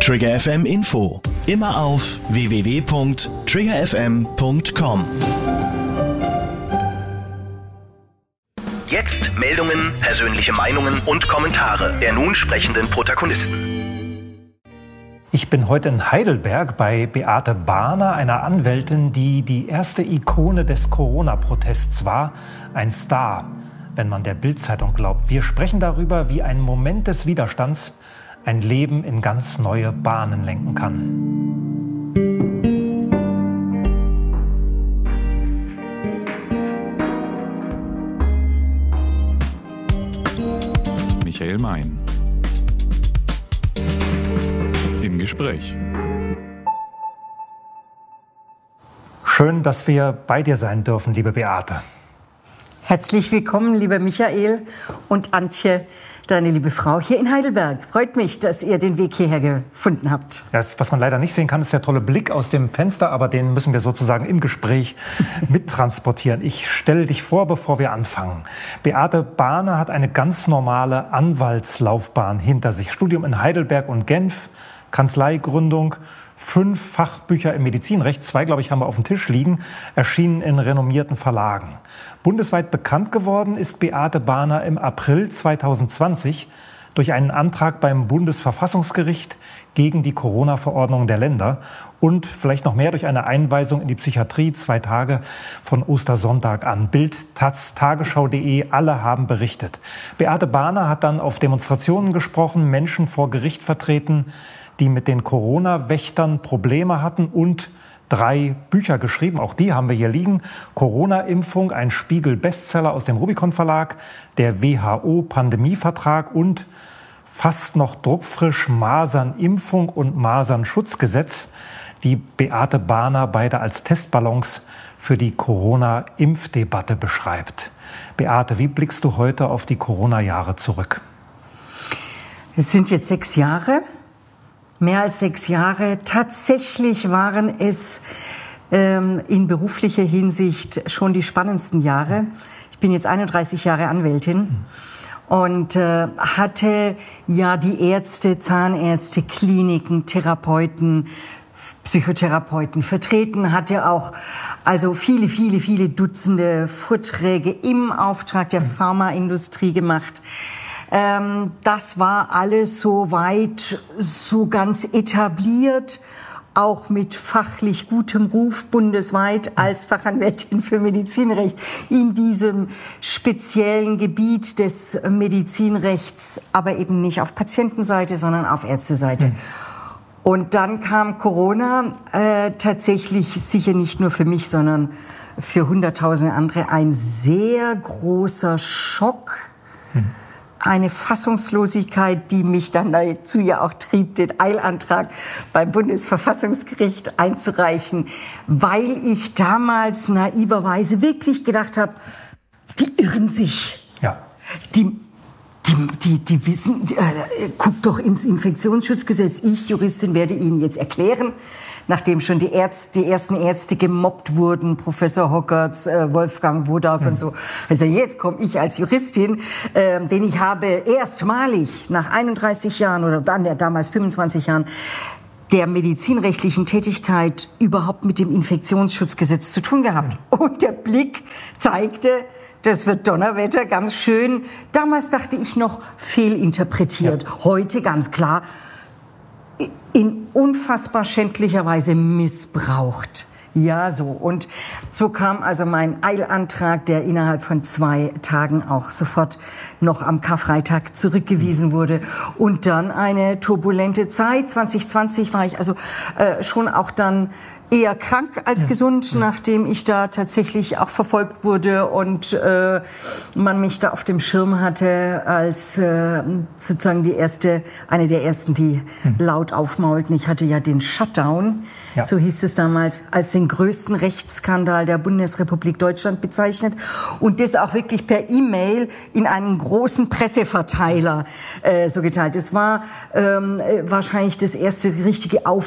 Trigger FM Info. Immer auf www.triggerfm.com. Jetzt Meldungen, persönliche Meinungen und Kommentare der nun sprechenden Protagonisten. Ich bin heute in Heidelberg bei Beate Bahner, einer Anwältin, die die erste Ikone des Corona-Protests war, ein Star, wenn man der Bild-Zeitung glaubt. Wir sprechen darüber, wie ein Moment des Widerstands ein Leben in ganz neue Bahnen lenken kann. Michael Mein. Im Gespräch. Schön, dass wir bei dir sein dürfen, liebe Beate. Herzlich willkommen, lieber Michael und Antje, deine liebe Frau, hier in Heidelberg. Freut mich, dass ihr den Weg hierher gefunden habt. Das, was man leider nicht sehen kann, ist der tolle Blick aus dem Fenster, aber den müssen wir sozusagen im Gespräch mittransportieren. Ich stelle dich vor, bevor wir anfangen. Beate Bahner hat eine ganz normale Anwaltslaufbahn hinter sich. Studium in Heidelberg und Genf, Kanzleigründung, 5 Fachbücher im Medizinrecht, 2, glaube ich, haben wir auf dem Tisch liegen, erschienen in renommierten Verlagen. Bundesweit bekannt geworden ist Beate Bahner im April 2020 durch einen Antrag beim Bundesverfassungsgericht gegen die Corona-Verordnung der Länder und vielleicht noch mehr durch eine Einweisung in die Psychiatrie 2 Tage von Ostersonntag an. Bild, Taz, Tagesschau.de, alle haben berichtet. Beate Bahner hat dann auf Demonstrationen gesprochen, Menschen vor Gericht vertreten, die mit den Corona-Wächtern Probleme hatten und 3 Bücher geschrieben. Auch die haben wir hier liegen. Corona-Impfung, ein Spiegel-Bestseller aus dem Rubicon Verlag, der WHO-Pandemievertrag und fast noch druckfrisch Masernimpfung und Masernschutzgesetz, die Beate Bahner beide als Testballons für die Corona-Impfdebatte beschreibt. Beate, wie blickst du heute auf die Corona-Jahre zurück? Es sind jetzt 6 Jahre. Mehr als 6 Jahre. Tatsächlich waren es in beruflicher Hinsicht schon die spannendsten Jahre. Ich bin jetzt 31 Jahre Anwältin und hatte ja die Ärzte, Zahnärzte, Kliniken, Therapeuten, Psychotherapeuten vertreten, hatte auch also viele Dutzende Vorträge im Auftrag der Pharmaindustrie gemacht. Das war alles soweit so ganz etabliert, auch mit fachlich gutem Ruf bundesweit als Fachanwältin für Medizinrecht in diesem speziellen Gebiet des Medizinrechts, aber eben nicht auf Patientenseite, sondern auf Ärzteseite. Und dann kam Corona, tatsächlich sicher nicht nur für mich, sondern für hunderttausende andere ein sehr großer Schock. Eine Fassungslosigkeit, die mich dann dazu ja auch trieb, den Eilantrag beim Bundesverfassungsgericht einzureichen, weil ich damals naiverweise wirklich gedacht habe, die irren sich. Ja. Die wissen, guckt doch ins Infektionsschutzgesetz. Ich, Juristin, werde Ihnen jetzt erklären, nachdem schon die ersten Ärzte gemobbt wurden, Professor Hockertz, Wolfgang Wodak und so. Also jetzt komme ich als Juristin, denn ich habe erstmalig nach 31 Jahren oder dann damals 25 Jahren der medizinrechtlichen Tätigkeit überhaupt mit dem Infektionsschutzgesetz zu tun gehabt. Und der Blick zeigte, das wird Donnerwetter, ganz schön. Damals dachte ich noch fehlinterpretiert. Ja. Heute ganz klar in unfassbar schändlicher Weise missbraucht. Ja, so. Und so kam also mein Eilantrag, der innerhalb von 2 Tagen auch sofort noch am Karfreitag zurückgewiesen wurde. Und dann eine turbulente Zeit. 2020 war ich also schon auch dann eher krank als gesund, nachdem ich da tatsächlich auch verfolgt wurde und man mich da auf dem Schirm hatte als sozusagen eine der ersten, die laut aufmaulten. Ich hatte ja den Shutdown, so hieß es damals, als den größten Rechtsskandal der Bundesrepublik Deutschland bezeichnet und das auch wirklich per E-Mail in einen großen Presseverteiler so geteilt. Das war wahrscheinlich das erste richtige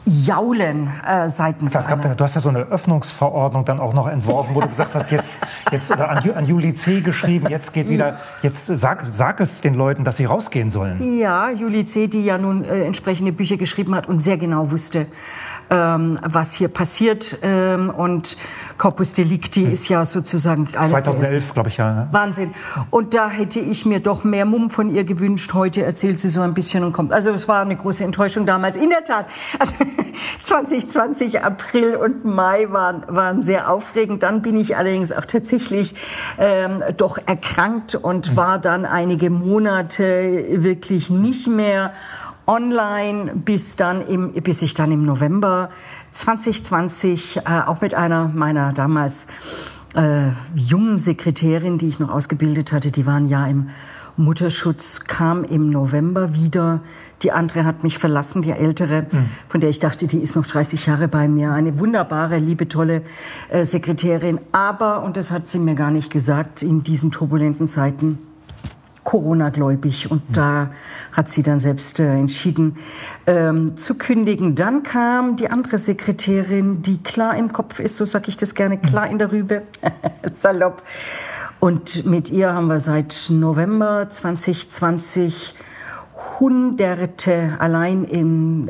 Jaulen seitens Du hast ja so eine Öffnungsverordnung dann auch noch entworfen, wo du gesagt hast, jetzt oder an Juli C. geschrieben, jetzt geht wieder, jetzt sag es den Leuten, dass sie rausgehen sollen. Ja, Juli C., die ja nun entsprechende Bücher geschrieben hat und sehr genau wusste, was hier passiert. Und Corpus Delicti ist ja sozusagen alles 2011, glaube ich, ja. Ne? Wahnsinn. Und da hätte ich mir doch mehr Mumm von ihr gewünscht. Heute erzählt sie so ein bisschen und kommt. Also es war eine große Enttäuschung damals. In der Tat, 2020, April und Mai waren sehr aufregend. Dann bin ich allerdings auch tatsächlich doch erkrankt und war dann einige Monate wirklich nicht mehr online, bis ich dann im November 2020 auch mit einer meiner damals jungen Sekretärin, die ich noch ausgebildet hatte, die waren ja im Mutterschutz, kam im November wieder. Die andere hat mich verlassen, die ältere, von der ich dachte, die ist noch 30 Jahre bei mir. Eine wunderbare, liebe, tolle Sekretärin. Aber, und das hat sie mir gar nicht gesagt, in diesen turbulenten Zeiten Corona-gläubig. Und da hat sie dann selbst entschieden zu kündigen. Dann kam die andere Sekretärin, die klar im Kopf ist, so sage ich das gerne, klar in der Rübe, salopp. Und mit ihr haben wir seit November 2020 Hunderte allein in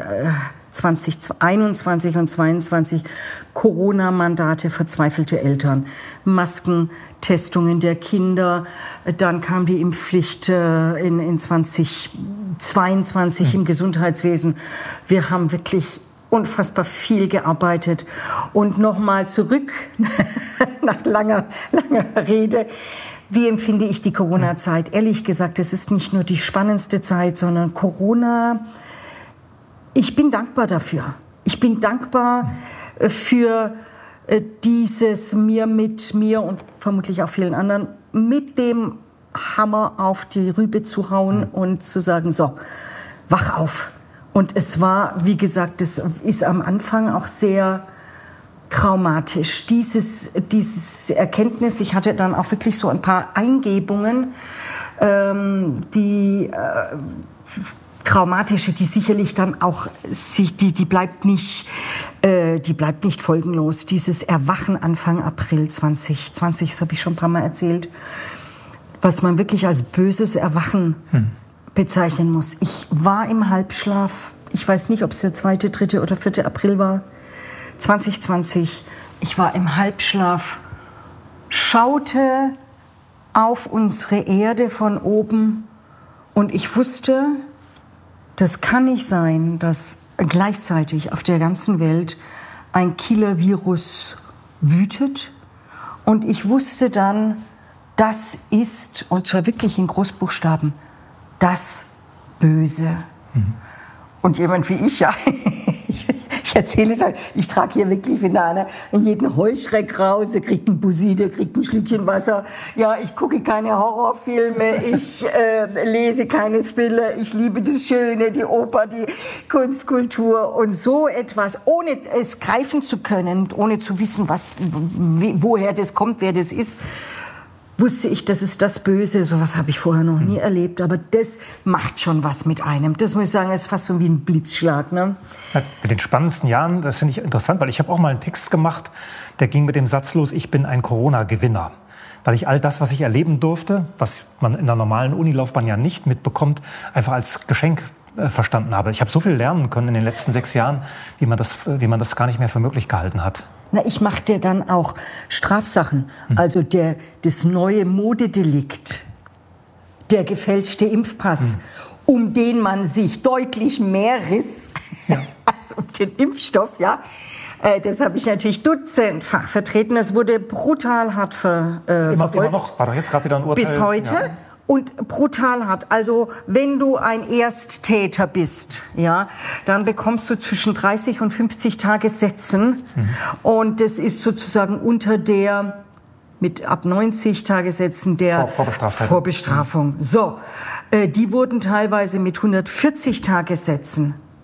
2021 und 2022 Corona-Mandate, verzweifelte Eltern, Maskentestungen der Kinder. Dann kam die Impfpflicht in 2022 im Gesundheitswesen. Wir haben wirklich unfassbar viel gearbeitet. Und nochmal zurück, nach langer Rede, wie empfinde ich die Corona-Zeit? Ehrlich gesagt, es ist nicht nur die spannendste Zeit, sondern Corona, ich bin dankbar dafür. Ich bin dankbar für dieses mit mir und vermutlich auch vielen anderen mit dem Hammer auf die Rübe zu hauen und zu sagen, so, wach auf. Und es war, wie gesagt, das ist am Anfang auch sehr traumatisch. Dieses Erkenntnis, ich hatte dann auch wirklich so ein paar Eingebungen, traumatische, die sicherlich dann auch, die bleibt nicht folgenlos. Dieses Erwachen Anfang April 2020, das habe ich schon ein paar Mal erzählt, was man wirklich als böses Erwachen bezeichnen muss. Ich war im Halbschlaf, ich weiß nicht, ob es der 2., 3. oder 4. April war, 2020. Ich war im Halbschlaf, schaute auf unsere Erde von oben und ich wusste, das kann nicht sein, dass gleichzeitig auf der ganzen Welt ein Killer-Virus wütet. Und ich wusste dann, das ist, und zwar wirklich in Großbuchstaben, das Böse. Und jemand wie ich, ja, ich erzähle es mal, ich trage hier wirklich, wenn da einer jeden Heuschreck raus, der kriegt einen Bussi, der kriegt ein Schlückchen Wasser. Ja, ich gucke keine Horrorfilme, ich lese keine Thriller, ich liebe das Schöne, die Oper, die Kunstkultur und so etwas, ohne es greifen zu können, ohne zu wissen, woher das kommt, wer das ist. Wusste ich, das ist das Böse, sowas habe ich vorher noch nie erlebt, aber das macht schon was mit einem. Das muss ich sagen, ist fast so wie ein Blitzschlag. Ne? Ja, mit den spannendsten Jahren, das finde ich interessant, weil ich habe auch mal einen Text gemacht, der ging mit dem Satz los, ich bin ein Corona-Gewinner. Weil ich all das, was ich erleben durfte, was man in der normalen Unilaufbahn ja nicht mitbekommt, einfach als Geschenk verstanden habe. Ich habe so viel lernen können in den letzten 6 Jahren, wie man das gar nicht mehr für möglich gehalten hat. Na, ich machte dann auch Strafsachen. Also das neue Modedelikt, der gefälschte Impfpass, um den man sich deutlich mehr riss als um den Impfstoff. Ja. Das habe ich natürlich dutzendfach vertreten. Das wurde brutal hart verfolgt. Immer noch? War doch jetzt gerade wieder ein Urteil? Bis heute. Ja. Und brutal hart. Also wenn du ein Ersttäter bist, ja, dann bekommst du zwischen 30 und 50 Tagessätzen. Und das ist sozusagen unter der, mit ab 90 Tagessätzen der Vorbestrafung. So, die wurden teilweise mit 140 Tagessätzen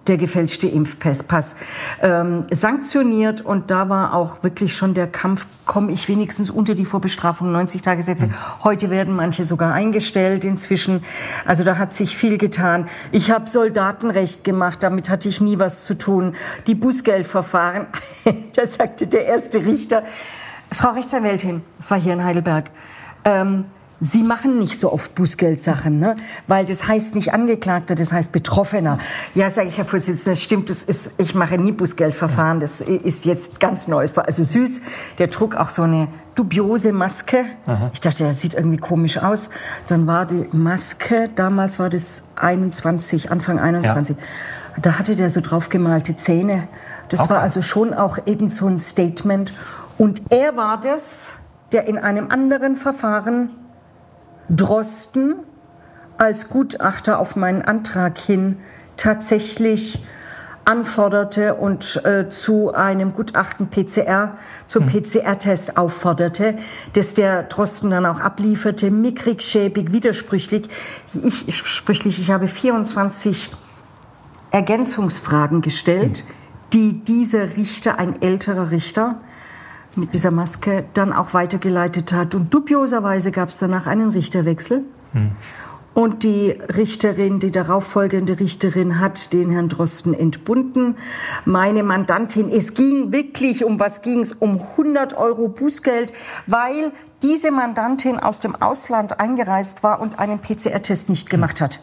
der gefälschte Impfpass sanktioniert. Und da war auch wirklich schon der Kampf, komme ich wenigstens unter die Vorbestrafung 90-Tage-Sätze. Heute werden manche sogar eingestellt inzwischen. Also da hat sich viel getan. Ich habe Soldatenrecht gemacht, damit hatte ich nie was zu tun. Die Bußgeldverfahren, da sagte der erste Richter, Frau Rechtsanwältin, das war hier in Heidelberg, Sie machen nicht so oft Bußgeldsachen, ne? Weil das heißt nicht Angeklagter, das heißt Betroffener. Ja, sage ich, Herr Vorsitzender, das stimmt, ich mache nie Bußgeldverfahren, das ist jetzt ganz neu. Es war also süß, der trug auch so eine dubiose Maske. Aha. Ich dachte, das sieht irgendwie komisch aus. Dann war die Maske, damals war das Anfang 21, ja. Da hatte der so draufgemalte Zähne. Das okay. War also schon auch irgend so ein Statement. Und er war das, der in einem anderen Verfahren Drosten als Gutachter auf meinen Antrag hin tatsächlich anforderte und zu einem Gutachten zum PCR-Test aufforderte, dass der Drosten dann auch ablieferte, mickrig, schäbig, widersprüchlich. Ich habe 24 Ergänzungsfragen gestellt, die dieser Richter, ein älterer Richter, mit dieser Maske dann auch weitergeleitet hat. Und dubioserweise gab es danach einen Richterwechsel. Und die Richterin, die darauffolgende Richterin, hat den Herrn Drosten entbunden. Meine Mandantin, es ging wirklich, um was ging es? Um 100 € Bußgeld, weil diese Mandantin aus dem Ausland eingereist war und einen PCR-Test nicht gemacht hat.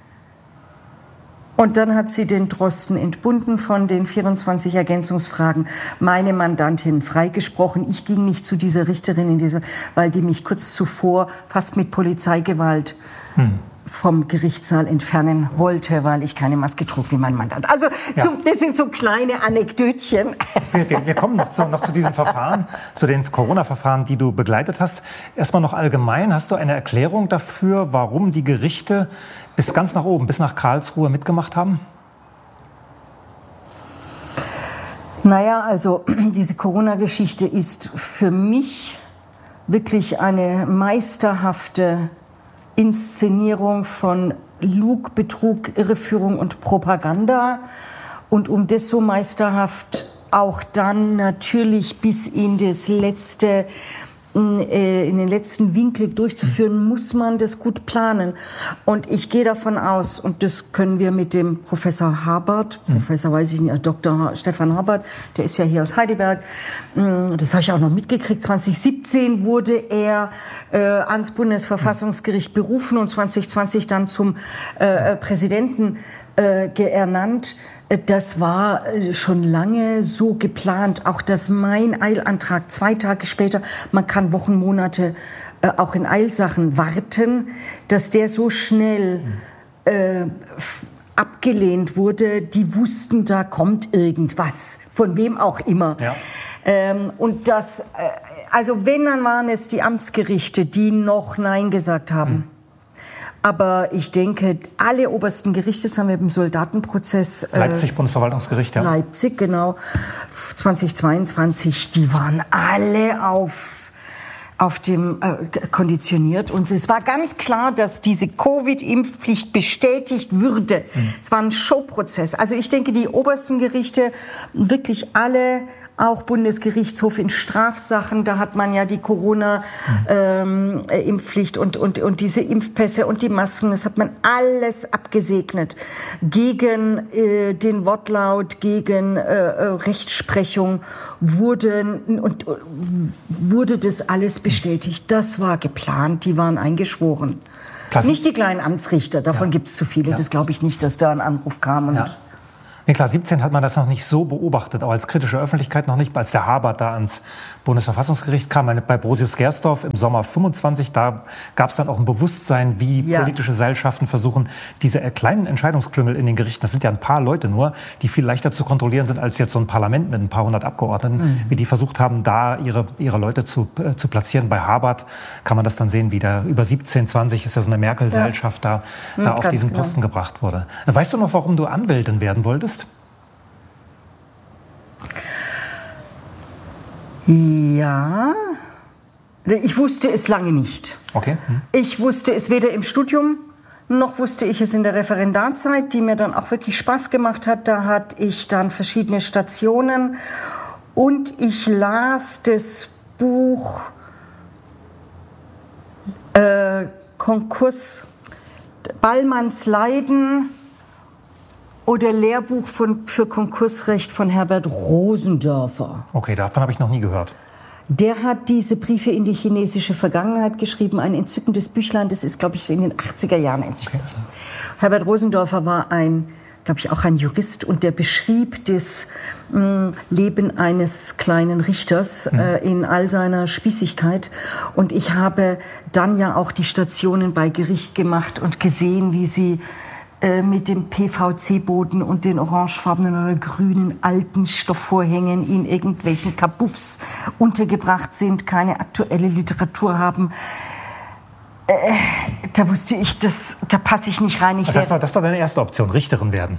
Und dann hat sie den Drosten entbunden von den 24 Ergänzungsfragen. Meine Mandantin freigesprochen. Ich ging nicht zu dieser Richterin, weil die mich kurz zuvor fast mit Polizeigewalt vom Gerichtssaal entfernen wollte, weil ich keine Maske trug wie mein Mandant. Also ja. Das sind so kleine Anekdötchen. Wir kommen noch zu diesen Verfahren, zu den Corona-Verfahren, die du begleitet hast. Erstmal noch allgemein, hast du eine Erklärung dafür, warum die Gerichte bis ganz nach oben, bis nach Karlsruhe mitgemacht haben? Naja, also diese Corona-Geschichte ist für mich wirklich eine meisterhafte Inszenierung von Lug, Betrug, Irreführung und Propaganda. Und um das so meisterhaft auch dann natürlich bis in den letzten Winkel durchzuführen, muss man das gut planen. Und ich gehe davon aus, und das können wir mit dem Professor Habert, Dr. Stefan Habert, der ist ja hier aus Heidelberg, das habe ich auch noch mitgekriegt, 2017 wurde er ans Bundesverfassungsgericht berufen und 2020 dann zum Präsidenten ernannt. Das war schon lange so geplant, auch dass mein Eilantrag 2 Tage später, man kann Wochen, Monate auch in Eilsachen warten, dass der so schnell abgelehnt wurde. Die wussten, da kommt irgendwas, von wem auch immer. Ja. Und das, also wenn, dann waren es die Amtsgerichte, die noch Nein gesagt haben. Aber ich denke, alle obersten Gerichte, das haben wir im Soldatenprozess... Leipzig, Bundesverwaltungsgericht, ja. Leipzig, genau, 2022, die waren alle auf dem konditioniert. Und es war ganz klar, dass diese Covid-Impfpflicht bestätigt würde. Es war ein Showprozess. Also ich denke, die obersten Gerichte, wirklich alle, auch Bundesgerichtshof in Strafsachen, da hat man ja die Corona-Impfpflicht und diese Impfpässe und die Masken, das hat man alles abgesegnet. Gegen den Wortlaut, gegen Rechtsprechung wurde das alles bestätigt. Das war geplant, die waren eingeschworen. Klasse. Nicht die kleinen Amtsrichter, davon gibt es zu viele. Ja. Das glaube ich nicht, dass da ein Anruf kam. Und Nee, klar, 17 hat man das noch nicht so beobachtet, auch als kritische Öffentlichkeit noch nicht. Als der Habert da ans Bundesverfassungsgericht kam, bei Brosius-Gersdorf im Sommer 25, da gab es dann auch ein Bewusstsein, wie politische Seilschaften versuchen, diese kleinen Entscheidungsklüngel in den Gerichten, das sind ja ein paar Leute nur, die viel leichter zu kontrollieren sind als jetzt so ein Parlament mit ein paar hundert Abgeordneten, wie die versucht haben, da ihre Leute zu platzieren. Bei Habert kann man das dann sehen, wie da über 17, 20 ist ja so eine Merkel-Seilschaft da auf diesen Posten gebracht wurde. Weißt du noch, warum du Anwältin werden wolltest? Ja, ich wusste es lange nicht. Okay. Ich wusste es weder im Studium noch wusste ich es in der Referendarzeit, die mir dann auch wirklich Spaß gemacht hat. Da hatte ich dann verschiedene Stationen und ich las das Buch Konkurs, Ballmanns Leiden oder Lehrbuch für Konkursrecht von Herbert Rosendörfer. Okay, davon habe ich noch nie gehört. Der hat diese Briefe in die chinesische Vergangenheit geschrieben, ein entzückendes Büchlein, das ist, glaube ich, in den 80er Jahren entstanden. Okay. Herbert Rosendörfer war glaube ich, auch ein Jurist und der beschrieb das Leben eines kleinen Richters in all seiner Spießigkeit. Und ich habe dann ja auch die Stationen bei Gericht gemacht und gesehen, wie sie mit dem PVC-Boden und den orangefarbenen oder grünen alten Stoffvorhängen in irgendwelchen Kabuffs untergebracht sind, keine aktuelle Literatur haben. Da wusste ich, da passe ich nicht rein. Das war deine erste Option, Richterin werden?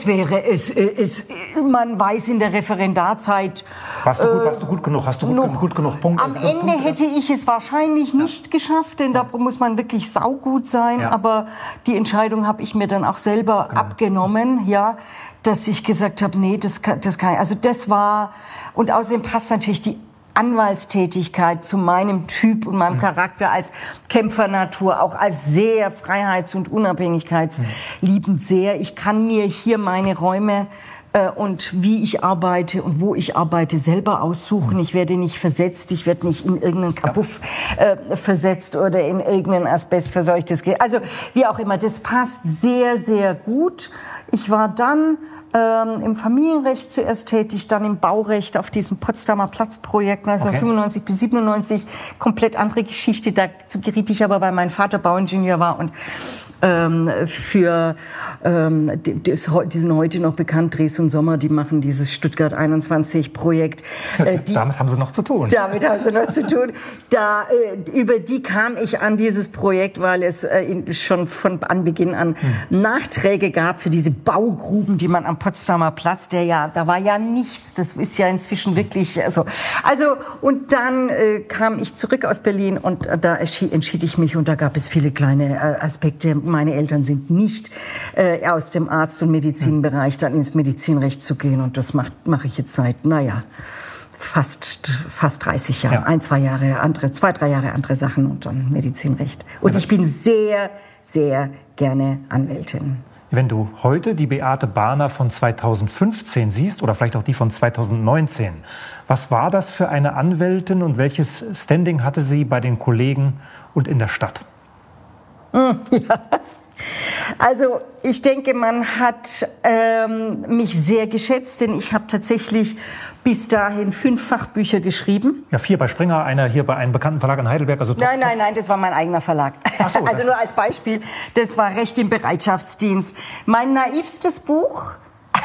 Man weiß in der Referendarzeit... Warst du gut genug? Hast du gut genug Punkte? Am Ende hätte ich es wahrscheinlich nicht geschafft, denn da muss man wirklich saugut sein. Ja. Aber die Entscheidung habe ich mir dann auch selber abgenommen, ja, dass ich gesagt habe, nee, das kann ich. Also das war... Und außerdem passt natürlich die Anwaltstätigkeit zu meinem Typ und meinem Charakter als Kämpfernatur, auch als sehr freiheits- und unabhängigkeitsliebend sehr. Ich kann mir hier meine Räume und wie ich arbeite und wo ich arbeite selber aussuchen. Ich werde nicht versetzt, ich werde nicht in irgendeinen Kabuff versetzt oder in irgendein asbestverseuchtes Gerät. Also wie auch immer, das passt sehr, sehr gut. Ich war dann im Familienrecht zuerst tätig, dann im Baurecht auf diesem Potsdamer Platzprojekt 1995 bis 97. Komplett andere Geschichte. Dazu geriet ich aber, weil mein Vater Bauingenieur war und für die sind heute noch bekannt, Dres und Sommer, die machen dieses Stuttgart 21 Projekt. Damit haben sie noch zu tun. Damit haben sie noch zu tun. Über die kam ich an dieses Projekt, weil es schon von Anbeginn an Nachträge gab für diese Baugruben, die man am Potsdamer Platz, da war ja nichts. Das ist ja inzwischen wirklich so. Also, und dann kam ich zurück aus Berlin und da entschied ich mich und da gab es viele kleine Aspekte. Meine Eltern sind nicht aus dem Arzt- und Medizinbereich dann ins Medizinrecht zu gehen. Und das mache ich jetzt seit, fast 30 Jahren. Ja. 2, 3 Jahre andere Sachen und dann Medizinrecht. Und ich bin sehr, sehr gerne Anwältin. Wenn du heute die Beate Bahner von 2015 siehst oder vielleicht auch die von 2019, was war das für eine Anwältin und welches Standing hatte sie bei den Kollegen und in der Stadt? Ja. Also ich denke, man hat mich sehr geschätzt, denn ich habe tatsächlich bis dahin 5 Fachbücher geschrieben. Ja, 4 bei Springer, einer hier bei einem bekannten Verlag in Heidelberg. Also Nein, das war mein eigener Verlag. Ach so, also nur als Beispiel, das war Recht im Bereitschaftsdienst. Mein naivstes Buch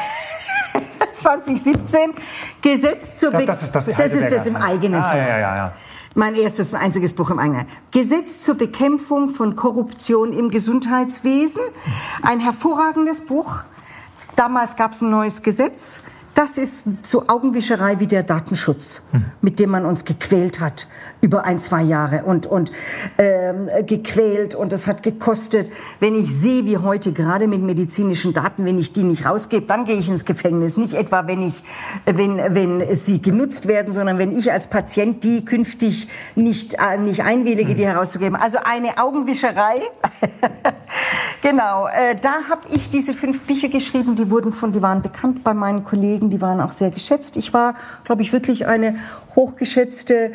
2017, Gesetz zur das ist das im eigenen Verlag. Ja. Mein erstes und einziges Buch im eigenen. Gesetz zur Bekämpfung von Korruption im Gesundheitswesen. Ein hervorragendes Buch. Damals gab es ein neues Gesetz. Das ist so Augenwischerei wie der Datenschutz, mit dem man uns gequält hat über 1, 2 Jahre und gequält und das hat gekostet. Wenn ich sehe, wie heute gerade mit medizinischen Daten, wenn ich die nicht rausgebe, dann gehe ich ins Gefängnis. Nicht etwa, wenn sie genutzt werden, sondern wenn ich als Patient die künftig nicht einwillige, die herauszugeben. Also eine Augenwischerei. Genau, da habe ich diese 5 Bücher geschrieben, die waren bekannt bei meinen Kollegen, die waren auch sehr geschätzt. Ich war, glaube ich, wirklich eine hochgeschätzte,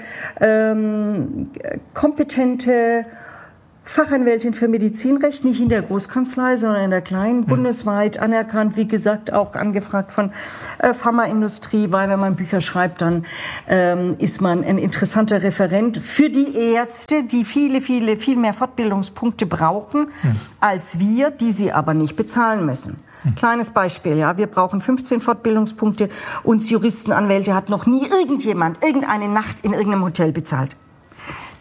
kompetente Fachanwältin für Medizinrecht, nicht in der Großkanzlei, sondern in der kleinen, bundesweit anerkannt, wie gesagt, auch angefragt von Pharmaindustrie, weil wenn man Bücher schreibt, dann ist man ein interessanter Referent für die Ärzte, die viel mehr Fortbildungspunkte brauchen als wir, die sie aber nicht bezahlen müssen. Kleines Beispiel, ja, wir brauchen 15 Fortbildungspunkte. Uns Juristen, Anwälte hat noch nie irgendeine Nacht in irgendeinem Hotel bezahlt.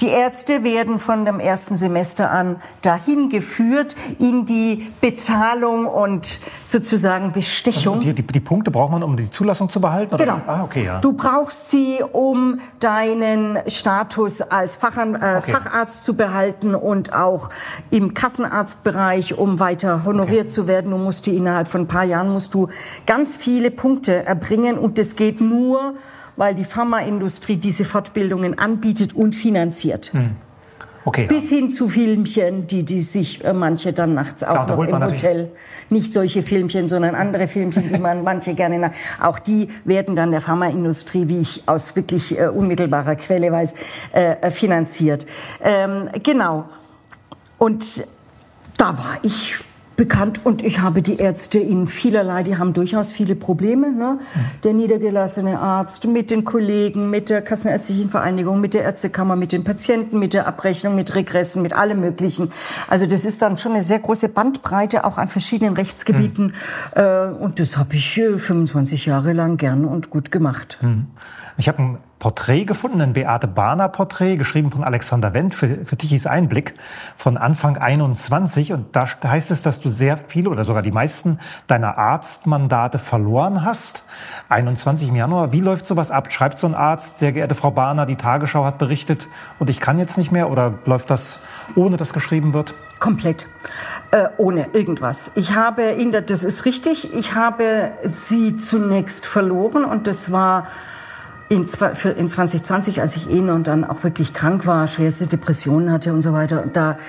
Die Ärzte werden von dem ersten Semester an dahin geführt in die Bezahlung und sozusagen Bestechung. Also die Punkte braucht man, um die Zulassung zu behalten? Oder? Genau. Okay, ja. Du brauchst sie, um deinen Status als Facharzt zu behalten und auch im Kassenarztbereich, um weiter honoriert zu werden. Du musst innerhalb von ein paar Jahren ganz viele Punkte erbringen und das geht nur, weil die Pharmaindustrie diese Fortbildungen anbietet und finanziert. Okay, bis hin zu Filmchen, die sich manche dann nachts auch noch im Hotel, nicht solche Filmchen, sondern andere Filmchen, die man manche gerne, auch die werden dann der Pharmaindustrie, wie ich aus wirklich unmittelbarer Quelle weiß, finanziert. Genau. Und da war ich bekannt und ich habe die Ärzte in vielerlei, die haben durchaus viele Probleme. Ne? Der niedergelassene Arzt mit den Kollegen, mit der Kassenärztlichen Vereinigung, mit der Ärztekammer, mit den Patienten, mit der Abrechnung, mit Regressen, mit allem Möglichen. Also das ist dann schon eine sehr große Bandbreite, auch an verschiedenen Rechtsgebieten. Und das habe ich 25 Jahre lang gern und gut gemacht. Ich habe ein Porträt gefunden, ein Beate Bahner Porträt, geschrieben von Alexander Wendt für Tichys Einblick von Anfang 21. Und da heißt es, dass du sehr viele oder sogar die meisten deiner Arztmandate verloren hast. 21 im Januar. Wie läuft sowas ab? Schreibt so ein Arzt, sehr geehrte Frau Bahner, die Tagesschau hat berichtet und ich kann jetzt nicht mehr? Oder läuft das, ohne dass geschrieben wird? Komplett. Ohne irgendwas. Das ist richtig, ich habe sie zunächst verloren und das war in 2020, als ich und dann auch wirklich krank war, schwerste Depressionen hatte und so weiter. Und da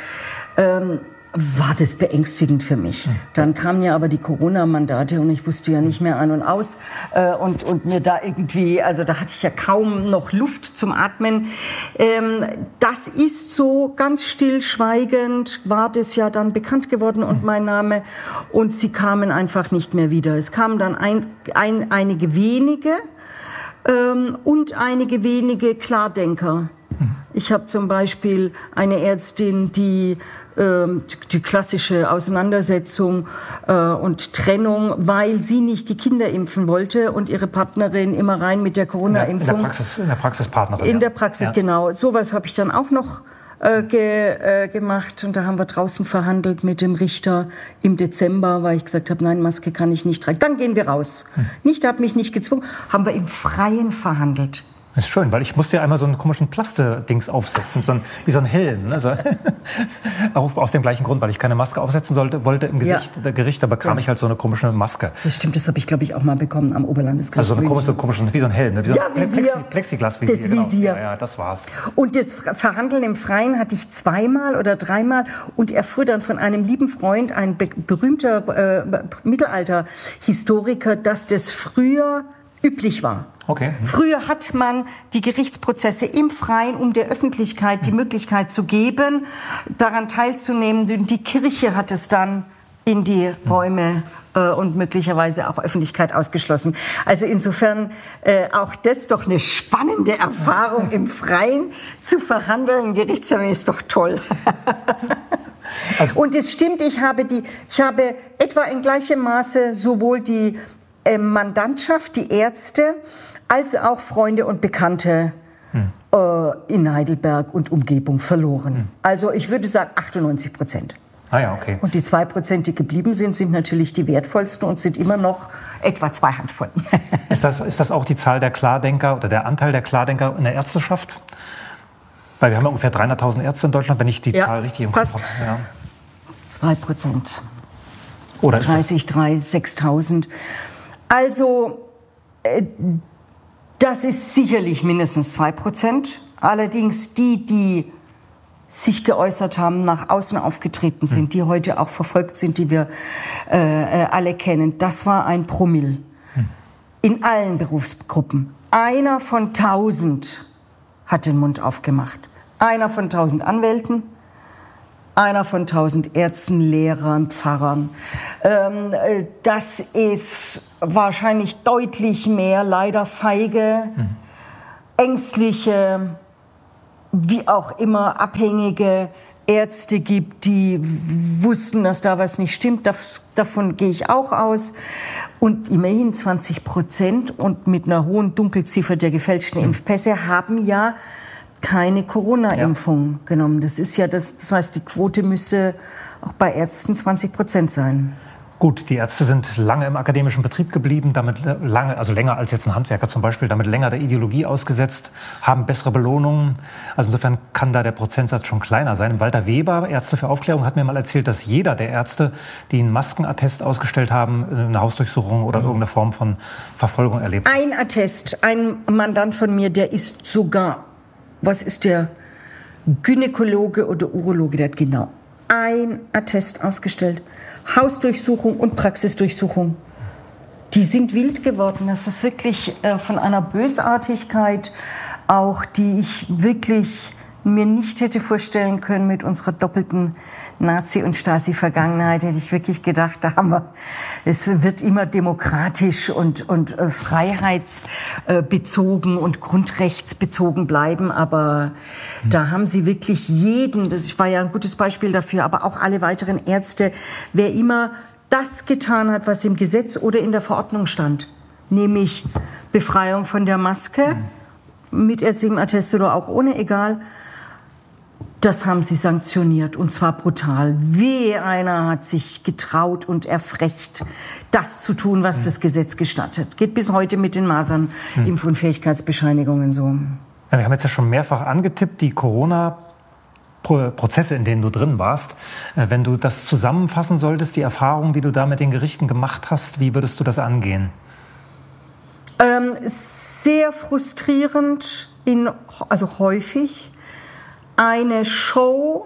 war das beängstigend für mich. Dann kamen ja aber die Corona-Mandate und ich wusste ja nicht mehr an und aus. Und mir da irgendwie, also da hatte ich ja kaum noch Luft zum Atmen. Das ist so ganz stillschweigend, war das ja dann bekannt geworden und mein Name. Und sie kamen einfach nicht mehr wieder. Es kamen dann einige wenige. Und einige wenige Klardenker. Ich habe zum Beispiel eine Ärztin, die klassische Auseinandersetzung und Trennung, weil sie nicht die Kinder impfen wollte und ihre Partnerin immer rein mit der Corona-Impfung. In der Praxispartnerin. In der Praxis, ja. Genau. Sowas habe ich dann auch noch gemacht und da haben wir draußen verhandelt mit dem Richter im Dezember, weil ich gesagt habe, nein, Maske kann ich nicht tragen. Dann gehen wir raus. Nicht, habe mich nicht gezwungen, haben wir im Freien verhandelt. Das ist schön, weil ich musste ja einmal so einen komischen Plaste-Dings aufsetzen, wie so ein Helm. Ne? So. Auch aus dem gleichen Grund, weil ich keine Maske aufsetzen wollte im Gericht, da bekam ich halt so eine komische Maske. Das stimmt, das habe ich, glaube ich, auch mal bekommen am Oberlandesgericht. Also so eine komische, wie so ein Helm, ne? Wie so ein Visier. Plexiglas-Visier. Das Visier. Genau. Ja, das war's. Und das Verhandeln im Freien hatte ich 2-mal oder 3-mal und erfuhr dann von einem lieben Freund, ein berühmter Mittelalter-Historiker, dass das früher üblich war. Okay. Früher hat man die Gerichtsprozesse im Freien, um der Öffentlichkeit die Möglichkeit zu geben, daran teilzunehmen. Die Kirche hat es dann in die Räume und möglicherweise auch Öffentlichkeit ausgeschlossen. Also insofern auch das doch eine spannende Erfahrung im Freien zu verhandeln. Gerichtstermin ist doch toll. Und es stimmt, ich habe etwa in gleichem Maße sowohl die Mandantschaft, die Ärzte, als auch Freunde und Bekannte in Heidelberg und Umgebung verloren. Also ich würde sagen 98%. Ah ja, okay. Und die 2%, die geblieben sind, sind natürlich die wertvollsten und sind immer noch etwa 2 Handvoll. Ist das auch die Zahl der Klardenker oder der Anteil der Klardenker in der Ärzteschaft? Weil wir haben ja ungefähr 300.000 Ärzte in Deutschland, wenn ich die Zahl richtig im Kopf habe. Ja. 2%. Oder 6.000. Also das ist sicherlich mindestens 2%. Allerdings die sich geäußert haben, nach außen aufgetreten sind, die heute auch verfolgt sind, die wir alle kennen, das war ein Promille. In allen Berufsgruppen. Einer von 1000 hat den Mund aufgemacht. Einer von 1000 Anwälten. Einer von 1000 Ärzten, Lehrern, Pfarrern. Das ist wahrscheinlich deutlich mehr, leider feige, ängstliche, wie auch immer abhängige Ärzte gibt, die wussten, dass da was nicht stimmt. Davon gehe ich auch aus. Und immerhin 20% und mit einer hohen Dunkelziffer der gefälschten Impfpässe haben ja keine Corona-Impfung genommen. Das ist ja das heißt, die Quote müsse auch bei Ärzten 20% sein. Gut, die Ärzte sind lange im akademischen Betrieb geblieben, damit lange, also länger als jetzt ein Handwerker zum Beispiel, damit länger der Ideologie ausgesetzt, haben bessere Belohnungen. Also insofern kann da der Prozentsatz schon kleiner sein. Walter Weber, Ärzte für Aufklärung, hat mir mal erzählt, dass jeder der Ärzte, die einen Maskenattest ausgestellt haben, eine Hausdurchsuchung oder irgendeine Form von Verfolgung erlebt. Ein Attest, ein Mandant von mir, der ist sogar, was ist der, Gynäkologe oder Urologe, der hat genau ein Attest ausgestellt. Hausdurchsuchung und Praxisdurchsuchung. Die sind wild geworden. Das ist wirklich von einer Bösartigkeit, auch die ich wirklich mir nicht hätte vorstellen können mit unserer doppelten Nazi- und Stasi-Vergangenheit. Hätte ich wirklich gedacht, es wird immer demokratisch und freiheitsbezogen und grundrechtsbezogen bleiben. Aber da haben sie wirklich jeden, das war ja ein gutes Beispiel dafür, aber auch alle weiteren Ärzte, wer immer das getan hat, was im Gesetz oder in der Verordnung stand, nämlich Befreiung von der Maske, mit ärztlichem Attest oder auch ohne, egal, das haben sie sanktioniert, und zwar brutal. Wehe, einer hat sich getraut und erfrecht, das zu tun, was das Gesetz gestattet. Geht bis heute mit den Maserninfunfähigkeitsbescheinigungen so. Ja, wir haben jetzt ja schon mehrfach angetippt, die Corona-Prozesse, in denen du drin warst. Wenn du das zusammenfassen solltest, die Erfahrungen, die du da mit den Gerichten gemacht hast, wie würdest du das angehen? Sehr frustrierend, also häufig. Eine Show,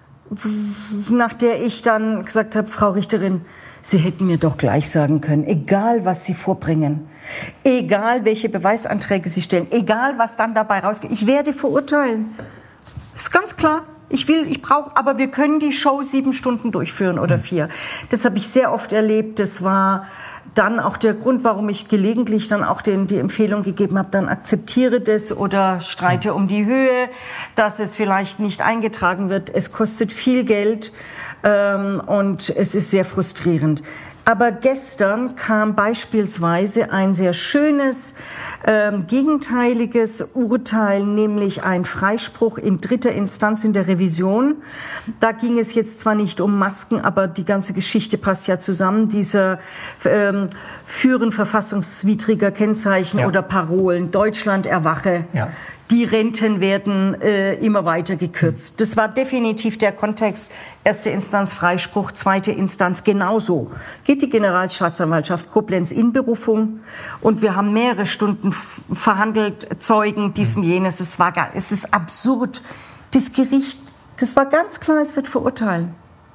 nach der ich dann gesagt habe, Frau Richterin, Sie hätten mir doch gleich sagen können, egal was Sie vorbringen, egal welche Beweisanträge Sie stellen, egal was dann dabei rausgeht, ich werde verurteilen. Ist ganz klar. Ich brauche, aber wir können die Show 7 Stunden durchführen oder 4. Das habe ich sehr oft erlebt. Das war dann auch der Grund, warum ich gelegentlich dann auch die Empfehlung gegeben habe, dann akzeptiere das oder streite um die Höhe, dass es vielleicht nicht eingetragen wird. Es kostet viel Geld und es ist sehr frustrierend. Aber gestern kam beispielsweise ein sehr schönes, gegenteiliges Urteil, nämlich ein Freispruch in 3. Instanz in der Revision. Da ging es jetzt zwar nicht um Masken, aber die ganze Geschichte passt ja zusammen. Dieser Führen verfassungswidriger Kennzeichen oder Parolen, Deutschland erwache. Ja. Die Renten werden immer weiter gekürzt. Das war definitiv der Kontext. 1. Instanz Freispruch, 2. Instanz genauso. Geht die Generalstaatsanwaltschaft Koblenz in Berufung und wir haben mehrere Stunden verhandelt, Zeugen, dies und jenes. Es ist absurd. Das Gericht, das war ganz klar, es wird verurteilen.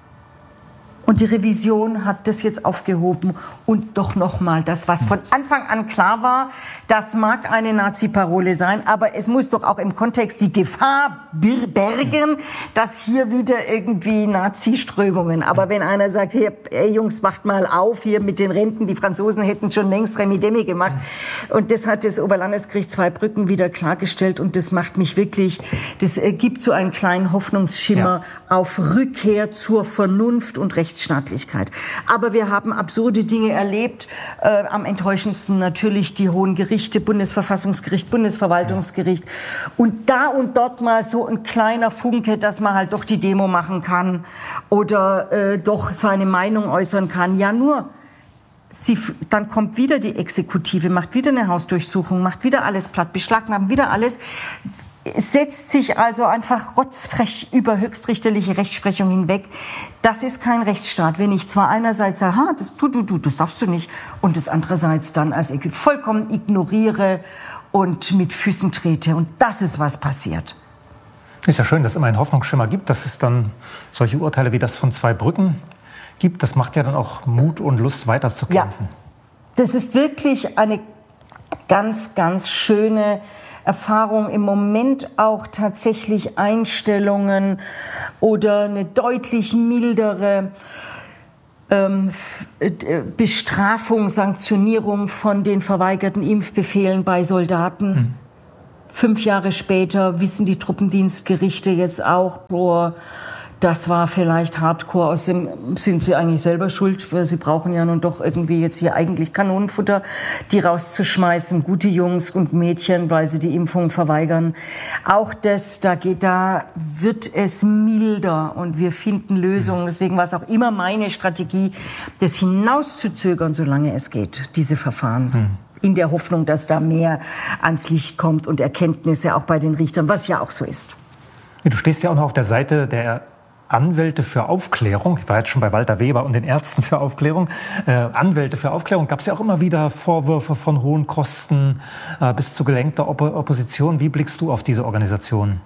Und die Revision hat das jetzt aufgehoben und doch nochmal das, was von Anfang an klar war, das mag eine Nazi-Parole sein, aber es muss doch auch im Kontext die Gefahr bergen, dass hier wieder irgendwie Nazi-Strömungen. Aber wenn einer sagt, hey Jungs, macht mal auf hier mit den Renten, die Franzosen hätten schon längst Remi-Demi gemacht. Und das hat das Oberlandesgericht Zweibrücken wieder klargestellt und das macht mich wirklich, das gibt so einen kleinen Hoffnungsschimmer auf Rückkehr zur Vernunft und Rechtsstaatlichkeit. Aber wir haben absurde Dinge erlebt. Am enttäuschendsten natürlich die hohen Gerichte, Bundesverfassungsgericht, Bundesverwaltungsgericht. Und da und dort mal so ein kleiner Funke, dass man halt doch die Demo machen kann oder doch seine Meinung äußern kann. Ja, nur dann kommt wieder die Exekutive, macht wieder eine Hausdurchsuchung, macht wieder alles platt, beschlagnahmen wieder alles. Es setzt sich also einfach rotzfrech über höchstrichterliche Rechtsprechung hinweg. Das ist kein Rechtsstaat, wenn ich zwar einerseits sage, das darfst du nicht, und das andererseits dann als vollkommen ignoriere und mit Füßen trete. Und das ist, was passiert. Ist ja schön, dass es immer einen Hoffnungsschimmer gibt, dass es dann solche Urteile wie das von Zweibrücken gibt. Das macht ja dann auch Mut und Lust, weiterzukämpfen. Ja, das ist wirklich eine ganz, ganz schöne Erfahrung, im Moment auch tatsächlich Einstellungen oder eine deutlich mildere Bestrafung, Sanktionierung von den verweigerten Impfbefehlen bei Soldaten. 5 Jahre später wissen die Truppendienstgerichte jetzt auch, Das war vielleicht Hardcore, außerdem sind sie eigentlich selber schuld, weil sie brauchen ja nun doch irgendwie jetzt hier eigentlich Kanonenfutter, die rauszuschmeißen, gute Jungs und Mädchen, weil sie die Impfung verweigern. Auch das, da wird es milder und wir finden Lösungen. Deswegen war es auch immer meine Strategie, das hinauszuzögern, solange es geht, diese Verfahren. In der Hoffnung, dass da mehr ans Licht kommt und Erkenntnisse auch bei den Richtern, was ja auch so ist. Du stehst ja auch noch auf der Seite der Anwälte für Aufklärung. Ich war jetzt schon bei Walter Weber und den Ärzten für Aufklärung. Anwälte für Aufklärung gab es ja auch immer wieder Vorwürfe von hohen Kosten bis zu gelenkter Opposition. Wie blickst du auf diese Organisation?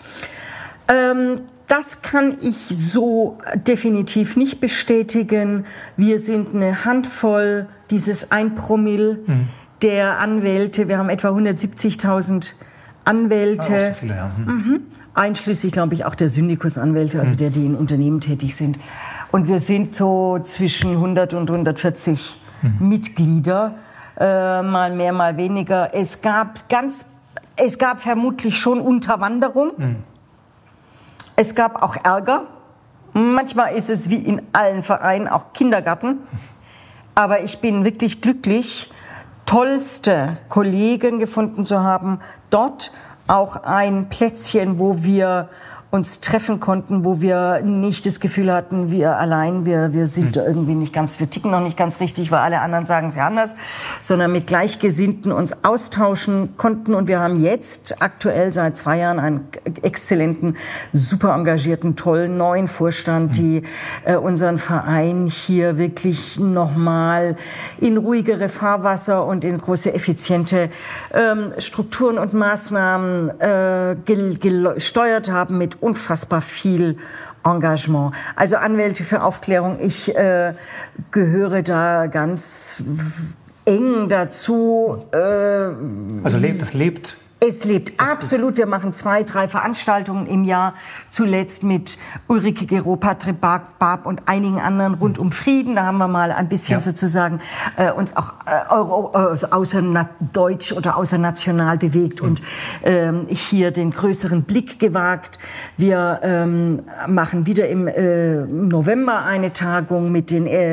Das kann ich so definitiv nicht bestätigen. Wir sind eine Handvoll, dieses 1 Promille der Anwälte. Wir haben etwa 170.000 Anwälte. Auch so viele, ja. Einschließlich, glaube ich, auch der Syndikusanwälte, also die in Unternehmen tätig sind. Und wir sind so zwischen 100 und 140 Mitglieder, mal mehr, mal weniger. Es gab vermutlich schon Unterwanderung. Es gab auch Ärger. Manchmal ist es wie in allen Vereinen auch Kindergarten. Aber ich bin wirklich glücklich, tollste Kollegen gefunden zu haben, dort auch ein Plätzchen, wo wir uns treffen konnten, wo wir nicht das Gefühl hatten, wir allein, wir sind irgendwie nicht ganz, wir ticken noch nicht ganz richtig, weil alle anderen sagen es ja anders, sondern mit Gleichgesinnten uns austauschen konnten. Und wir haben jetzt aktuell seit 2 Jahren einen exzellenten, super engagierten, tollen neuen Vorstand, die unseren Verein hier wirklich nochmal in ruhigere Fahrwasser und in große, effiziente Strukturen und Maßnahmen gesteuert haben mit unfassbar viel Engagement. Also Anwälte für Aufklärung, ich gehöre da ganz eng dazu. Also es lebt. Es lebt, absolut. Wir machen 2, 3 Veranstaltungen im Jahr, zuletzt mit Ulrike Gero, Patrick Barb und einigen anderen rund um Frieden. Da haben wir mal ein bisschen sozusagen uns auch außerdeutsch oder außernational bewegt und hier den größeren Blick gewagt. Wir machen wieder im November eine Tagung mit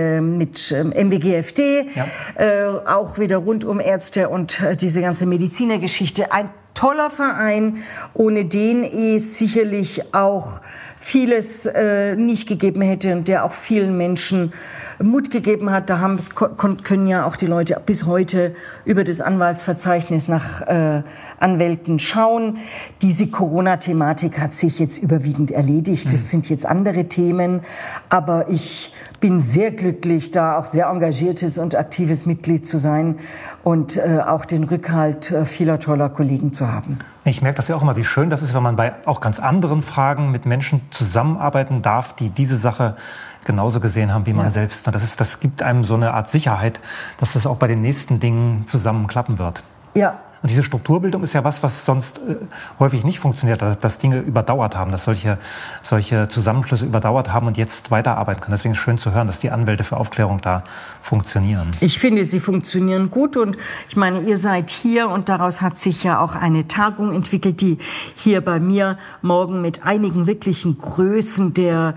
MWGFD, auch wieder rund um Ärzte und diese ganze Medizinergeschichte. Ein toller Verein, ohne den es sicherlich auch vieles nicht gegeben hätte und der auch vielen Menschen Mut gegeben hat. Da können ja auch die Leute bis heute über das Anwaltsverzeichnis nach Anwälten schauen. Diese Corona-Thematik hat sich jetzt überwiegend erledigt. Das sind jetzt andere Themen, aber ich bin sehr glücklich, da auch sehr engagiertes und aktives Mitglied zu sein und auch den Rückhalt vieler toller Kollegen zu haben. Ich merke das ja auch immer, wie schön das ist, wenn man bei auch ganz anderen Fragen mit Menschen zusammenarbeiten darf, die diese Sache genauso gesehen haben wie man selbst. Das gibt einem so eine Art Sicherheit, dass das auch bei den nächsten Dingen zusammen klappen wird. Ja. Und diese Strukturbildung ist ja was sonst häufig nicht funktioniert, dass Dinge überdauert haben, dass solche Zusammenschlüsse überdauert haben und jetzt weiterarbeiten können. Deswegen ist es schön zu hören, dass die Anwälte für Aufklärung da funktionieren. Ich finde, sie funktionieren gut und ich meine, ihr seid hier und daraus hat sich ja auch eine Tagung entwickelt, die hier bei mir morgen mit einigen wirklichen Größen der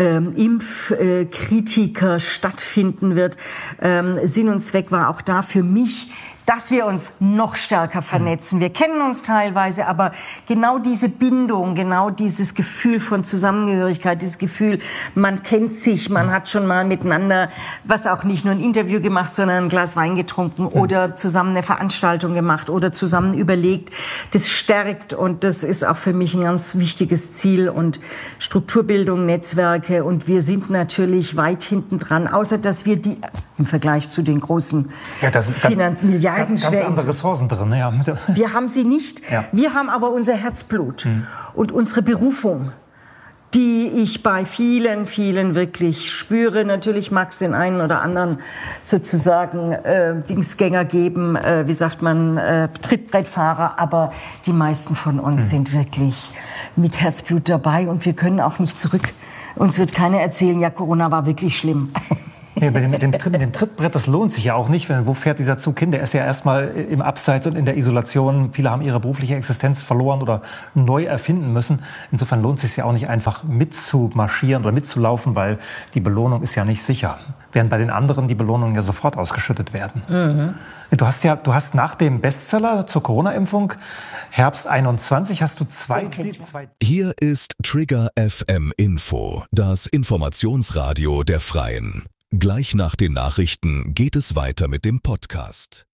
Impfkritiker stattfinden wird. Sinn und Zweck war auch da für mich, dass wir uns noch stärker vernetzen. Wir kennen uns teilweise, aber genau diese Bindung, genau dieses Gefühl von Zusammengehörigkeit, dieses Gefühl, man kennt sich, man hat schon mal miteinander, was auch nicht nur ein Interview gemacht, sondern ein Glas Wein getrunken oder zusammen eine Veranstaltung gemacht oder zusammen überlegt, das stärkt und das ist auch für mich ein ganz wichtiges Ziel und Strukturbildung, Netzwerke und wir sind natürlich weit hinten dran, außer dass wir die im Vergleich zu den großen Milliarden ganz andere Ressourcen drin. Ja. Wir haben sie nicht. Ja. Wir haben aber unser Herzblut und unsere Berufung, die ich bei vielen, vielen wirklich spüre. Natürlich mag es den einen oder anderen sozusagen Dingsgänger geben, wie sagt man, Trittbrettfahrer, aber die meisten von uns sind wirklich mit Herzblut dabei und wir können auch nicht zurück. Uns wird keiner erzählen, ja, Corona war wirklich schlimm. Nee, mit dem Trittbrett, das lohnt sich ja auch nicht. Wo fährt dieser Zug hin? Der ist ja erstmal im Abseits und in der Isolation. Viele haben ihre berufliche Existenz verloren oder neu erfinden müssen. Insofern lohnt es sich ja auch nicht einfach mitzumarschieren oder mitzulaufen, weil die Belohnung ist ja nicht sicher. Während bei den anderen die Belohnungen ja sofort ausgeschüttet werden. Mhm. Du hast nach dem Bestseller zur Corona-Impfung Herbst 21 hast du zwei. Hier ist Trigger FM Info, das Informationsradio der Freien. Gleich nach den Nachrichten geht es weiter mit dem Podcast.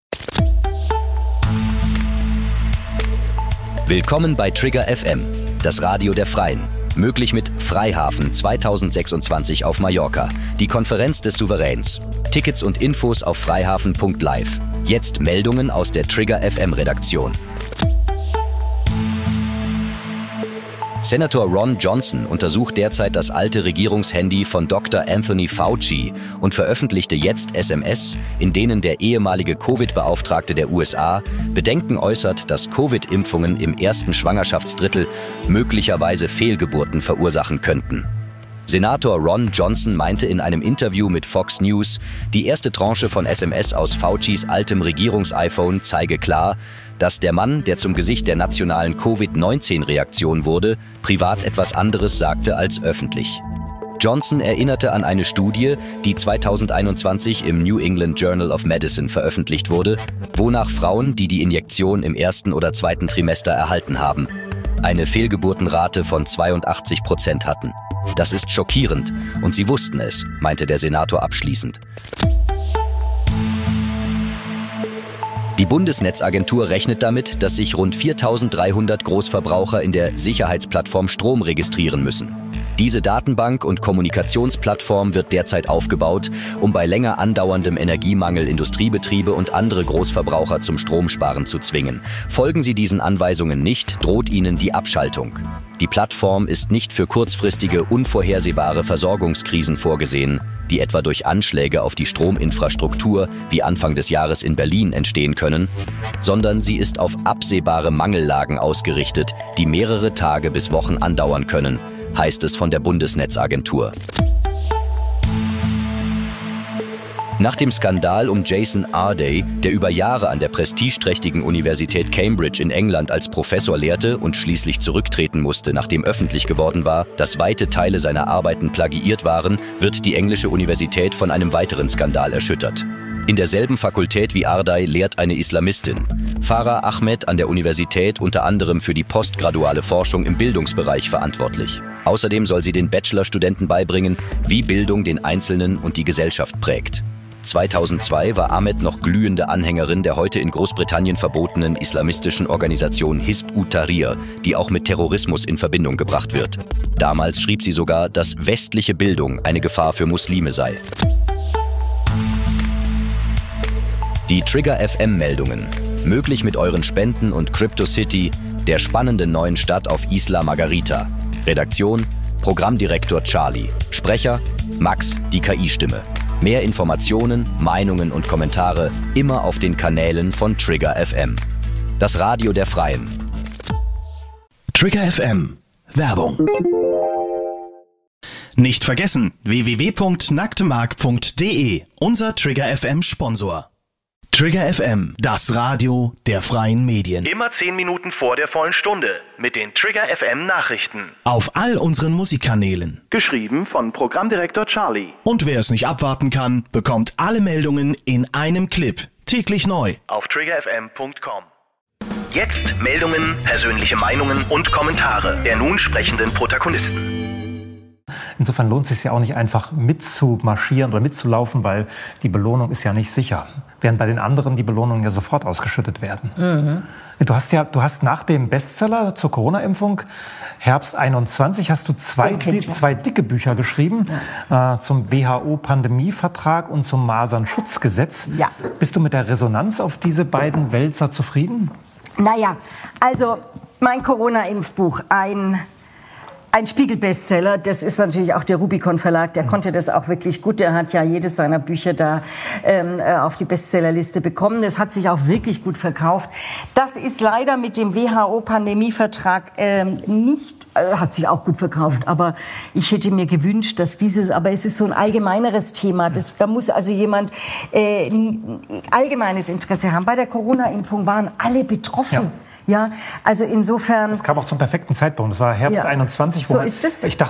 Willkommen bei Trigger FM, das Radio der Freien. Möglich mit Freihafen 2026 auf Mallorca, die Konferenz des Souveräns. Tickets und Infos auf freihafen.live. Jetzt Meldungen aus der Trigger FM Redaktion. Senator Ron Johnson untersucht derzeit das alte Regierungshandy von Dr. Anthony Fauci und veröffentlichte jetzt SMS, in denen der ehemalige Covid-Beauftragte der USA Bedenken äußert, dass Covid-Impfungen im ersten Schwangerschaftsdrittel möglicherweise Fehlgeburten verursachen könnten. Senator Ron Johnson meinte in einem Interview mit Fox News, die erste Tranche von SMS aus Faucis altem Regierungs-iPhone zeige klar, dass der Mann, der zum Gesicht der nationalen Covid-19-Reaktion wurde, privat etwas anderes sagte als öffentlich. Johnson erinnerte an eine Studie, die 2021 im New England Journal of Medicine veröffentlicht wurde, wonach Frauen, die die Injektion im ersten oder zweiten Trimester erhalten haben, eine Fehlgeburtenrate von 82% hatten. Das ist schockierend und sie wussten es, meinte der Senator abschließend. Die Bundesnetzagentur rechnet damit, dass sich rund 4.300 Großverbraucher in der Sicherheitsplattform Strom registrieren müssen. Diese Datenbank und Kommunikationsplattform wird derzeit aufgebaut, um bei länger andauerndem Energiemangel Industriebetriebe und andere Großverbraucher zum Stromsparen zu zwingen. Folgen sie diesen Anweisungen nicht, droht ihnen die Abschaltung. Die Plattform ist nicht für kurzfristige, unvorhersehbare Versorgungskrisen vorgesehen, die etwa durch Anschläge auf die Strominfrastruktur wie Anfang des Jahres in Berlin entstehen können, sondern sie ist auf absehbare Mangellagen ausgerichtet, die mehrere Tage bis Wochen andauern können, heißt es von der Bundesnetzagentur. Nach dem Skandal um Jason Arday, der über Jahre an der prestigeträchtigen Universität Cambridge in England als Professor lehrte und schließlich zurücktreten musste, nachdem öffentlich geworden war, dass weite Teile seiner Arbeiten plagiiert waren, wird die englische Universität von einem weiteren Skandal erschüttert. In derselben Fakultät wie Arday lehrt eine Islamistin. Farah Ahmed an der Universität unter anderem für die postgraduale Forschung im Bildungsbereich verantwortlich. Außerdem soll sie den Bachelorstudenten beibringen, wie Bildung den Einzelnen und die Gesellschaft prägt. 2002 war Ahmed noch glühende Anhängerin der heute in Großbritannien verbotenen islamistischen Organisation Hizb ut-Tahrir, die auch mit Terrorismus in Verbindung gebracht wird. Damals schrieb sie sogar, dass westliche Bildung eine Gefahr für Muslime sei. Die Trigger FM-Meldungen. Möglich mit euren Spenden und CryptoCity, der spannenden neuen Stadt auf Isla Margarita. Redaktion: Programmdirektor Charlie. Sprecher: Max, die KI-Stimme. Mehr Informationen, Meinungen und Kommentare immer auf den Kanälen von Trigger FM. Das Radio der Freien. Trigger FM. Werbung. Nicht vergessen, www.nacktemark.de, unser Trigger FM Sponsor. Trigger FM, das Radio der freien Medien. Immer 10 Minuten vor der vollen Stunde mit den Trigger FM Nachrichten. Auf all unseren Musikkanälen. Geschrieben von Programmdirektor Charlie. Und wer es nicht abwarten kann, bekommt alle Meldungen in einem Clip. Täglich neu. Auf triggerfm.com. Jetzt Meldungen, persönliche Meinungen und Kommentare der nun sprechenden Protagonisten. Insofern lohnt es sich ja auch nicht einfach mitzumarschieren oder mitzulaufen, weil die Belohnung ist ja nicht sicher. Während bei den anderen die Belohnungen ja sofort ausgeschüttet werden. Mhm. Du hast nach dem Bestseller zur Corona-Impfung Herbst 21 hast du zwei dicke Bücher geschrieben, ja. Zum WHO-Pandemievertrag und zum Masernschutzgesetz. Ja. Bist du mit der Resonanz auf diese beiden Wälzer zufrieden? Naja, also mein Corona-Impfbuch, ein Spiegel-Bestseller, das ist natürlich auch der Rubicon Verlag, der konnte das auch wirklich gut, der hat ja jedes seiner Bücher da auf die Bestsellerliste bekommen, das hat sich auch wirklich gut verkauft. Das ist leider mit dem WHO-Pandemievertrag nicht hat sich auch gut verkauft. Aber ich hätte mir gewünscht, dass aber es ist so ein allgemeineres Thema. Da muss also jemand allgemeines Interesse haben. Bei der Corona-Impfung waren alle betroffen. Ja, also insofern. Es kam auch zum perfekten Zeitpunkt. Das war Herbst 21, wo so ist es. ich dachte,